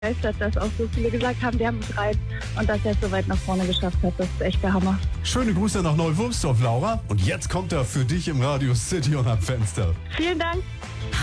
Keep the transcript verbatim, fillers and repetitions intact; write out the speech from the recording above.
begeistert, dass auch so viele gesagt haben, wir haben es rein und dass er es so weit nach vorne geschafft hat. Das ist echt der Hammer. Schöne Grüße nach Neu-Wurmsdorf, Laura. Und jetzt kommt er für dich im Radio City und am Fenster. Vielen Dank.